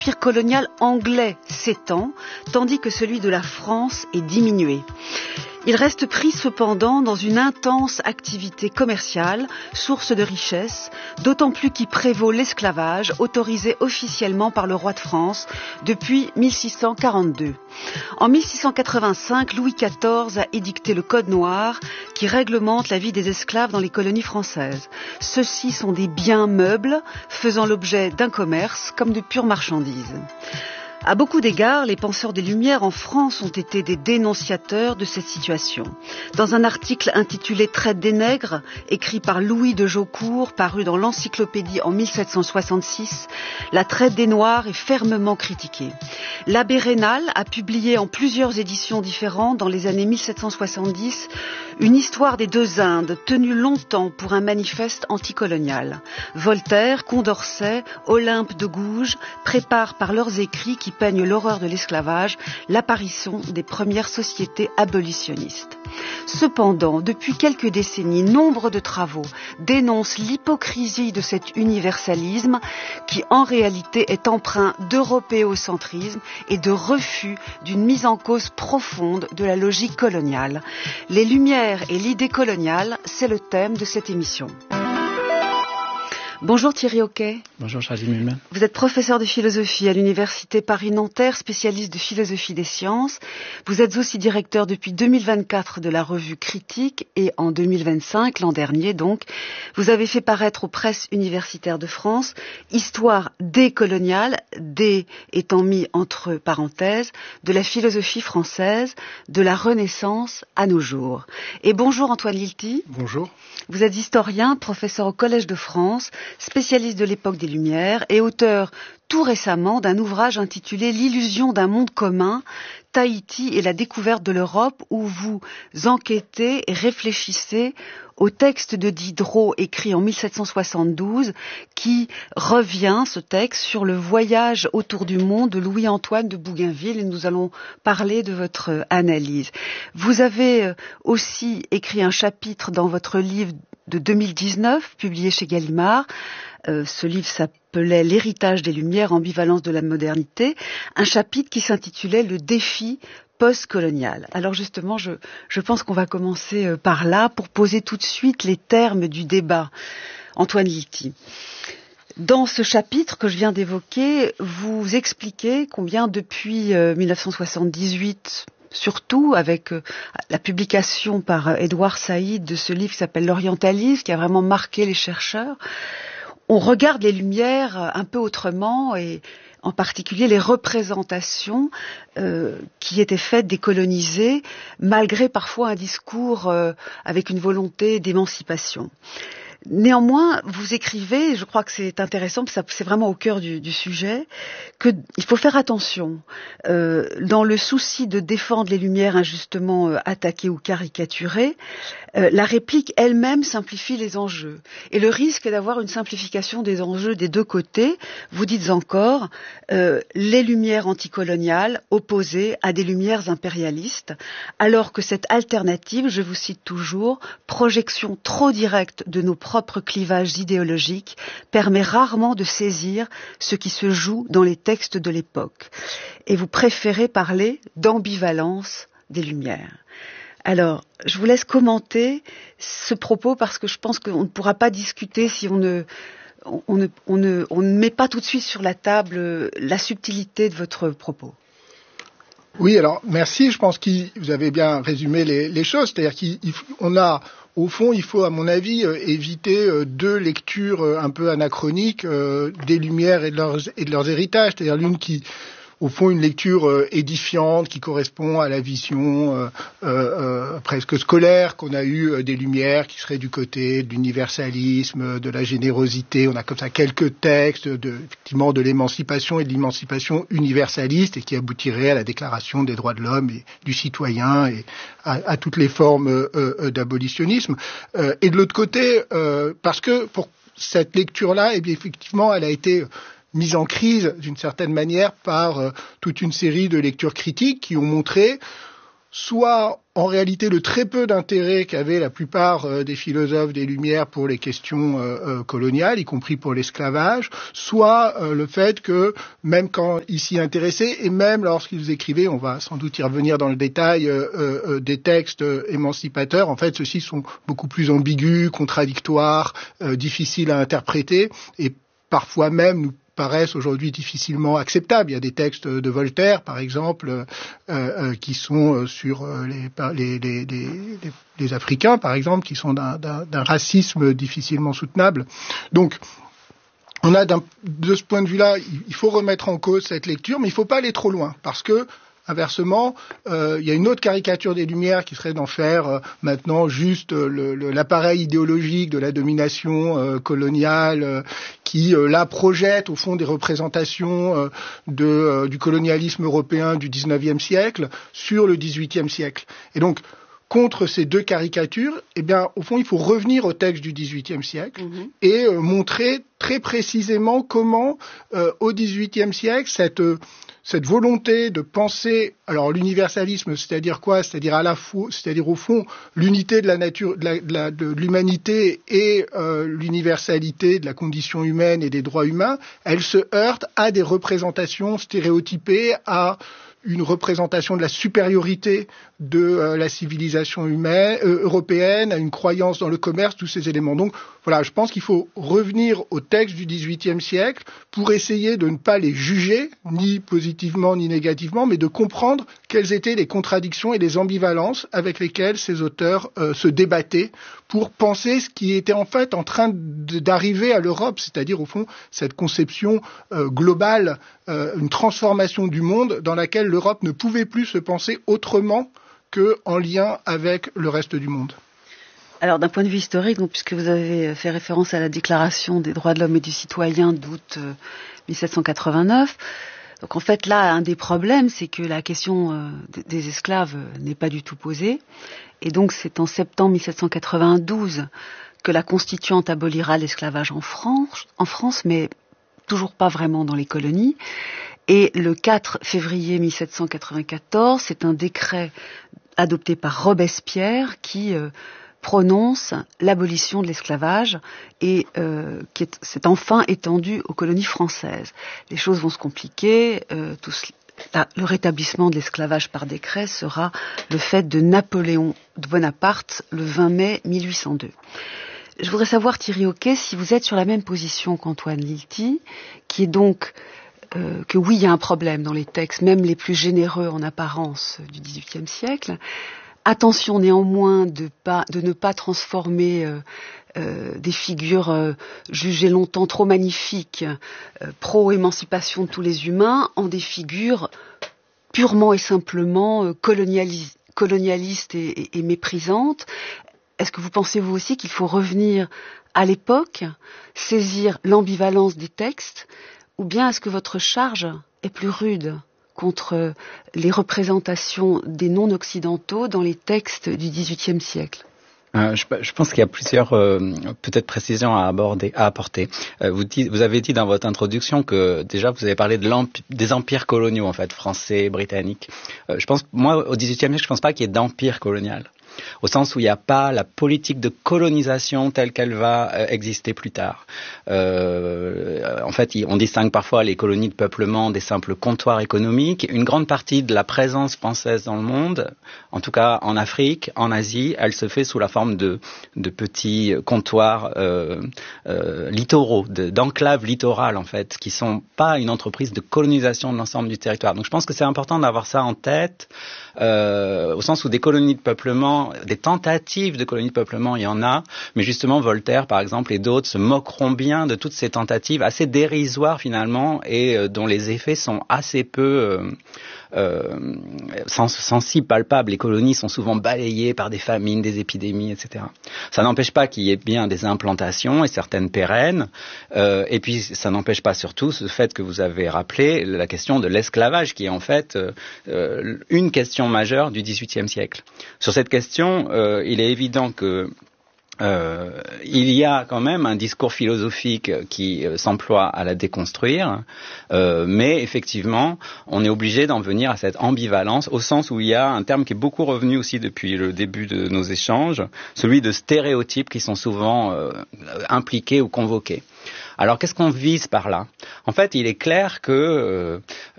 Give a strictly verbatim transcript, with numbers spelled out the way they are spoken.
l'empire colonial anglais s'étend, tandis que celui de la France est diminué. Il reste pris cependant dans une intense activité commerciale, source de richesse, d'autant plus qu'y prévaut l'esclavage, autorisé officiellement par le roi de France depuis mille six cent quarante-deux. En mille six cent quatre-vingt-cinq, Louis quatorze a édicté le Code noir qui réglemente la vie des esclaves dans les colonies françaises. Ceux-ci sont des biens meubles faisant l'objet d'un commerce comme de pures marchandises. À beaucoup d'égards, les penseurs des Lumières en France ont été des dénonciateurs de cette situation. Dans un article intitulé « Traite des nègres », écrit par Louis de Jaucourt, paru dans l'Encyclopédie en mille sept cent soixante-six, la traite des Noirs est fermement critiquée. L'abbé Raynal a publié en plusieurs éditions différentes dans les années mille sept cent soixante-dix une histoire des deux Indes, tenue longtemps pour un manifeste anticolonial. Voltaire, Condorcet, Olympe de Gouges préparent par leurs écrits qui peignent l'horreur de l'esclavage, l'apparition des premières sociétés abolitionnistes. Cependant, depuis quelques décennies, nombre de travaux dénoncent l'hypocrisie de cet universalisme qui, en réalité, est empreint d'européocentrisme et de refus d'une mise en cause profonde de la logique coloniale. Les Lumières et l'idée coloniale, c'est le thème de cette émission. Bonjour Thierry Oquet. Bonjour Charlie Mulman. Vous êtes professeur de philosophie à l'université Paris-Nanterre, spécialiste de philosophie des sciences. Vous êtes aussi directeur depuis deux mille vingt-quatre de la revue Critique et en deux mille vingt-cinq, l'an dernier donc, vous avez fait paraître aux presses universitaires de France Histoire décoloniale, dé étant mis entre parenthèses, de la philosophie française, de la Renaissance à nos jours. Et bonjour Antoine Lilti. Bonjour. Vous êtes historien, professeur au Collège de France, spécialiste de l'époque des Lumières et auteur tout récemment d'un ouvrage intitulé « L'illusion d'un monde commun, Tahiti et la découverte de l'Europe » où vous enquêtez et réfléchissez au texte de Diderot écrit en mille sept cent soixante-douze qui revient, ce texte, sur le voyage autour du monde de Louis-Antoine de Bougainville et nous allons parler de votre analyse. Vous avez aussi écrit un chapitre dans votre livre de deux mille dix-neuf, publié chez Gallimard. Euh, ce livre s'appelait « L'héritage des Lumières, ambivalence de la modernité », un chapitre qui s'intitulait « Le défi post-colonial ». Alors justement, je, je pense qu'on va commencer euh, par là pour poser tout de suite les termes du débat. Antoine Lilti. Dans ce chapitre que je viens d'évoquer, vous expliquez combien depuis euh, mille neuf cent soixante-dix-huit, surtout avec euh, la publication par euh, Édouard Saïd de ce livre qui s'appelle « L'orientalisme », qui a vraiment marqué les chercheurs, on regarde les Lumières un peu autrement et en particulier les représentations euh, qui étaient faites des colonisés, malgré parfois un discours euh, avec une volonté d'émancipation. Néanmoins, vous écrivez, et je crois que c'est intéressant, parce que c'est vraiment au cœur du, du sujet, qu'il faut faire attention. Euh, dans le souci de défendre les Lumières injustement euh, attaquées ou caricaturées, euh, la réplique elle-même simplifie les enjeux. Et le risque est d'avoir une simplification des enjeux des deux côtés. Vous dites encore, euh, les Lumières anticoloniales opposées à des Lumières impérialistes, alors que cette alternative, je vous cite toujours, projection trop directe de nos propre clivage idéologique permet rarement de saisir ce qui se joue dans les textes de l'époque. Et vous préférez parler d'ambivalence des Lumières. Alors, je vous laisse commenter ce propos parce que je pense qu'on ne pourra pas discuter si on ne, on ne, on ne, on ne met pas tout de suite sur la table la subtilité de votre propos. Oui, alors merci. Je pense que vous avez bien résumé les, les choses. C'est-à-dire qu'on a Au fond, il faut, à mon avis, euh, éviter euh, deux lectures euh, un peu anachroniques euh, des Lumières et de leurs, et de leurs héritages. C'est-à-dire l'une qui, au fond, une lecture euh, édifiante qui correspond à la vision euh, euh, presque scolaire qu'on a eue euh, des Lumières, qui serait du côté de l'universalisme, de la générosité. On a comme ça quelques textes, de, effectivement, de l'émancipation et de l'émancipation universaliste et qui aboutirait à la Déclaration des droits de l'homme et du citoyen et à, à toutes les formes euh, euh, d'abolitionnisme. Euh, et de l'autre côté, euh, parce que pour cette lecture-là, eh bien, effectivement, elle a été mise en crise d'une certaine manière par euh, toute une série de lectures critiques qui ont montré soit en réalité le très peu d'intérêt qu'avaient la plupart euh, des philosophes des Lumières pour les questions euh, euh, coloniales, y compris pour l'esclavage, soit euh, le fait que même quand ils s'y intéressaient et même lorsqu'ils écrivaient, on va sans doute y revenir dans le détail, euh, euh, des textes euh, émancipateurs, en fait ceux-ci sont beaucoup plus ambigus, contradictoires, euh, difficiles à interpréter et parfois même nous paraissent aujourd'hui difficilement acceptables. Il y a des textes de Voltaire, par exemple, euh, euh, qui sont sur les, les, les, les, les Africains, par exemple, qui sont d'un, d'un, d'un racisme difficilement soutenable. Donc, on a d'un, de ce point de vue-là, il faut remettre en cause cette lecture, mais il ne faut pas aller trop loin, parce que inversement, euh, il y a une autre caricature des Lumières qui serait d'en faire euh, maintenant juste euh, le, le, l'appareil idéologique de la domination euh, coloniale euh, qui, euh, là, projette au fond des représentations euh, de, euh, du colonialisme européen du dix-neuvième siècle sur le dix-huitième siècle. Et donc, contre ces deux caricatures, eh bien, au fond, il faut revenir au texte du dix-huitième siècle mmh. et euh, montrer très précisément comment, euh, au dix-huitième siècle, cette... Euh, cette volonté de penser, alors l'universalisme, c'est-à-dire quoi? C'est-à-dire à la fois, c'est-à-dire au fond l'unité de la nature, de, la, de, la, de l'humanité et euh, l'universalité de la condition humaine et des droits humains, elle se heurte à des représentations stéréotypées, à une représentation de la supériorité de euh, la civilisation humaine, euh, européenne, à une croyance dans le commerce, tous ces éléments. Donc voilà, je pense qu'il faut revenir au texte du dix-huitième siècle pour essayer de ne pas les juger, ni positivement ni négativement, mais de comprendre quelles étaient les contradictions et les ambivalences avec lesquelles ces auteurs euh, se débattaient pour penser ce qui était en fait en train de, d'arriver à l'Europe, c'est-à-dire au fond cette conception euh, globale, euh, une transformation du monde dans laquelle l'Europe ne pouvait plus se penser autrement qu'en lien avec le reste du monde. Alors, d'un point de vue historique, donc, puisque vous avez fait référence à la Déclaration des droits de l'homme et du citoyen d'août euh, dix-sept cent quatre-vingt-neuf, donc en fait là, un des problèmes, c'est que la question euh, des esclaves euh, n'est pas du tout posée. Et donc c'est en septembre dix-sept cent quatre-vingt-douze que la Constituante abolira l'esclavage en France, en France, mais toujours pas vraiment dans les colonies. Et le quatre février dix-sept cent quatre-vingt-quatorze, c'est un décret adopté par Robespierre qui euh, prononce l'abolition de l'esclavage et euh, qui est, c'est enfin étendu aux colonies françaises. Les choses vont se compliquer. Euh, tout ce, la, le rétablissement de l'esclavage par décret sera le fait de Napoléon Bonaparte le vingt mai mille huit cent deux. Je voudrais savoir, Thierry Hauquet, si vous êtes sur la même position qu'Antoine Lilti, qui est donc euh, que oui, il y a un problème dans les textes, même les plus généreux en apparence du dix-huitième siècle. Attention néanmoins de, pas, de ne pas transformer euh, euh, des figures euh, jugées longtemps trop magnifiques, euh, pro-émancipation de tous les humains, en des figures purement et simplement euh, colonialis- colonialistes et, et, et méprisantes. Est-ce que vous pensez vous aussi qu'il faut revenir à l'époque, saisir l'ambivalence des textes, ou bien est-ce que votre charge est plus rude contre les représentations des non-occidentaux dans les textes du dix-huitième siècle? Euh, je, je pense qu'il y a plusieurs euh, peut-être précisions à aborder, à apporter. Euh, vous, dit, vous avez dit dans votre introduction que déjà vous avez parlé de des empires coloniaux en fait, français, britanniques. Euh, je pense, moi, au dix-huitième siècle, je pense pas qu'il y ait d'empire colonial. Au sens où il n'y a pas la politique de colonisation telle qu'elle va euh, exister plus tard. Euh, en fait, on distingue parfois les colonies de peuplement des simples comptoirs économiques. Une grande partie de la présence française dans le monde, en tout cas en Afrique, en Asie, elle se fait sous la forme de, de petits comptoirs euh, euh, littoraux, de, d'enclaves littorales en fait, qui sont pas une entreprise de colonisation de l'ensemble du territoire. Donc je pense que c'est important d'avoir ça en tête, euh, au sens où des colonies de peuplement, des tentatives de colonies de peuplement, il y en a, mais justement Voltaire, par exemple, et d'autres se moqueront bien de toutes ces tentatives assez dérisoires finalement et euh, dont les effets sont assez peu euh, euh, sensibles, palpables. Les colonies sont souvent balayées par des famines, des épidémies, et cetera. Ça n'empêche pas qu'il y ait bien des implantations et certaines pérennes, euh, et puis ça n'empêche pas surtout ce fait que vous avez rappelé, la question de l'esclavage, qui est en fait euh, une question majeure du dix-huitième siècle. Sur cette question, euh, il est évident que Euh, il y a quand même un discours philosophique qui euh, s'emploie à la déconstruire, euh, mais effectivement, on est obligé d'en venir à cette ambivalence, au sens où il y a un terme qui est beaucoup revenu aussi depuis le début de nos échanges, celui de stéréotypes qui sont souvent euh, impliqués ou convoqués. Alors, qu'est-ce qu'on vise par là ? En fait, il est clair que euh,